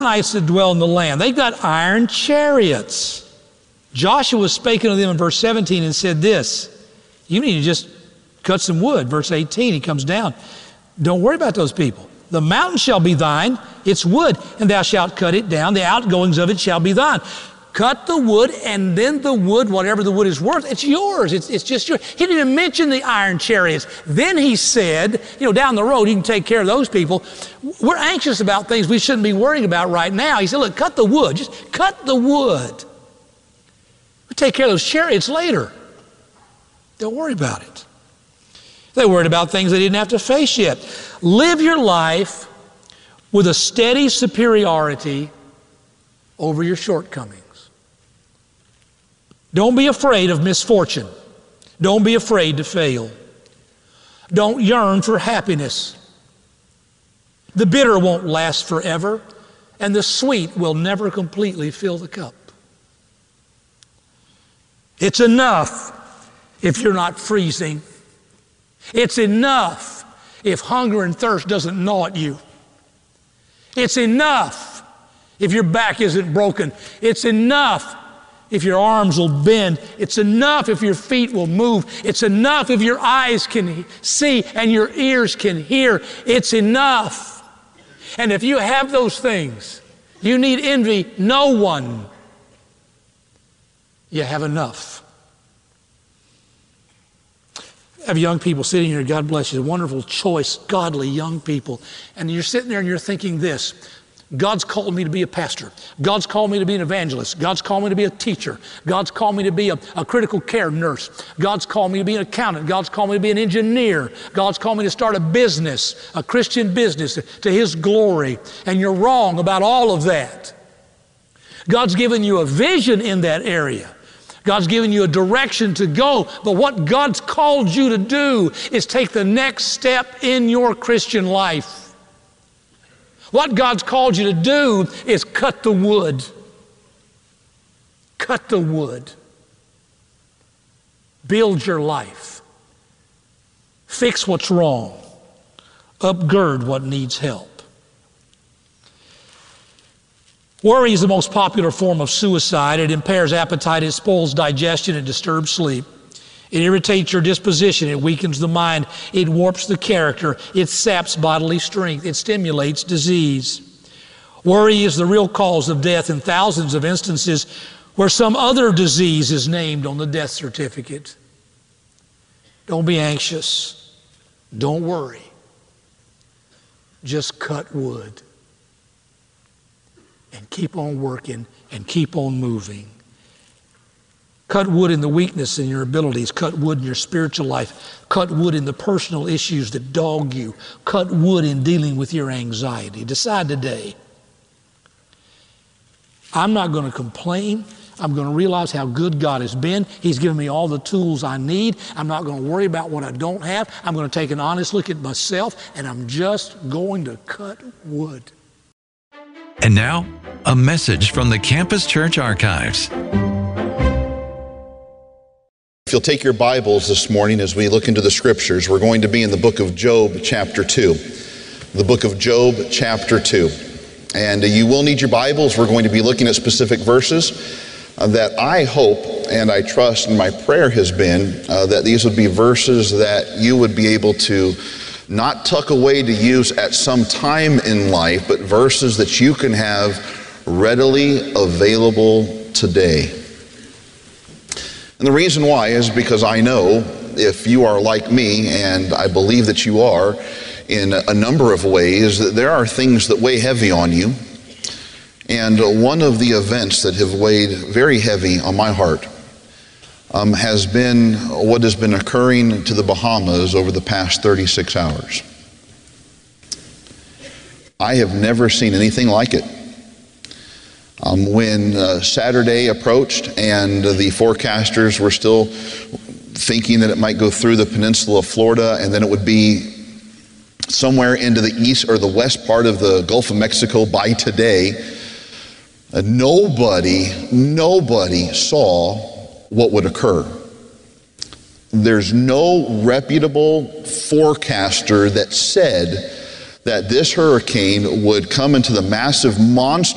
Canaanites that dwell in the land, they've got iron chariots. Joshua spake unto them in verse 17 and said this, you need to just cut some wood. Verse 18, he comes down. Don't worry about those people. The mountain shall be thine, its wood, and thou shalt cut it down. The outgoings of it shall be thine. Cut the wood, and then the wood, whatever the wood is worth, it's yours. It's just yours. He didn't even mention the iron chariots. Then he said, down the road, you can take care of those people. We're anxious about things we shouldn't be worrying about right now. He said, look, cut the wood. Just cut the wood. We'll take care of those chariots later. Don't worry about it. They worried about things they didn't have to face yet. Live your life with a steady superiority over your shortcomings. Don't be afraid of misfortune. Don't be afraid to fail. Don't yearn for happiness. The bitter won't last forever, and the sweet will never completely fill the cup. It's enough if you're not freezing. It's enough if hunger and thirst doesn't gnaw at you. It's enough if your back isn't broken. It's enough if your arms will bend. It's enough if your feet will move. It's enough if your eyes can see and your ears can hear. It's enough. And if you have those things, you need envy no one. You have enough. I have young people sitting here, God bless you, wonderful, choice, godly young people. And you're sitting there and you're thinking this, God's called me to be a pastor. God's called me to be an evangelist. God's called me to be a teacher. God's called me to be a critical care nurse. God's called me to be an accountant. God's called me to be an engineer. God's called me to start a business, a Christian business to His glory. And you're wrong about all of that. God's given you a vision in that area. God's given you a direction to go, but what God's called you to do is take the next step in your Christian life. What God's called you to do is cut the wood. Cut the wood. Build your life. Fix what's wrong. Upgird what needs help. Worry is the most popular form of suicide. It impairs appetite, it spoils digestion, it disturbs sleep. It irritates your disposition, it weakens the mind, it warps the character, it saps bodily strength, it stimulates disease. Worry is the real cause of death in thousands of instances where some other disease is named on the death certificate. Don't be anxious. Don't worry. Just cut wood. And keep on working and keep on moving. Cut wood in the weakness in your abilities. Cut wood in your spiritual life. Cut wood in the personal issues that dog you. Cut wood in dealing with your anxiety. Decide today. I'm not going to complain. I'm going to realize how good God has been. He's given me all the tools I need. I'm not going to worry about what I don't have. I'm going to take an honest look at myself, and I'm just going to cut wood. And now, a message from the Campus Church Archives. If you'll take your Bibles this morning as we look into the Scriptures, we're going to be in the book of Job, chapter 2. The book of Job, chapter 2. And you will need your Bibles. We're going to be looking at specific verses that I hope and I trust, and my prayer has been that these would be verses that you would be able to not tuck away to use at some time in life, but verses that you can have readily available today. And the reason why is because I know if you are like me, and I believe that you are in a number of ways, that there are things that weigh heavy on you. And one of the events that have weighed very heavy on my heart has been what has been occurring to the Bahamas over the past 36 hours. I have never seen anything like it. When Saturday approached and the forecasters were still thinking that it might go through the peninsula of Florida and then it would be somewhere into the east or the west part of the Gulf of Mexico by today, nobody saw what would occur. There's no reputable forecaster that said that this hurricane would come into the massive monster